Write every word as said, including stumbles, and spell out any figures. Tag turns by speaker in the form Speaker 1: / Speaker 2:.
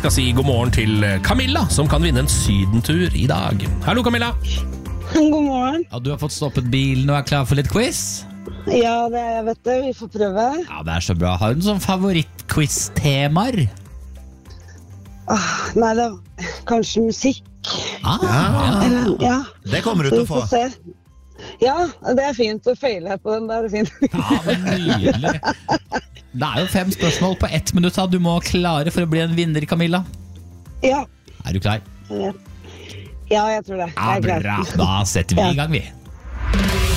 Speaker 1: skal si god morgen til Camilla, som kan vinne en sydentur i dag. Hallo, Camilla.
Speaker 2: God morgen.
Speaker 3: Ja, du har fått stoppet bilen og er klar for litt quiz?
Speaker 2: Ja, det er, jeg vet det. Vi får prøve.
Speaker 3: Ja, det er så bra. Har du en sånn favoritt-quiz-temaer?
Speaker 2: Ah, nei, det er kanskje musikk.
Speaker 3: Ah, ja.
Speaker 2: Eller, ja.
Speaker 4: Det kommer du til å få.
Speaker 2: Se. Ja, det er fint. Så feiler jeg på den. Det er fint.
Speaker 3: Ja, men nydelig. Det er jo fem spørsmål på ett minutt da. Du må klare for å bli en vinner, Camilla.
Speaker 2: Ja.
Speaker 3: Er du klar?
Speaker 2: Ja, jeg tror det. Jeg
Speaker 3: Ja,
Speaker 2: er klar.
Speaker 3: bra. Da setter vi i gang, vi.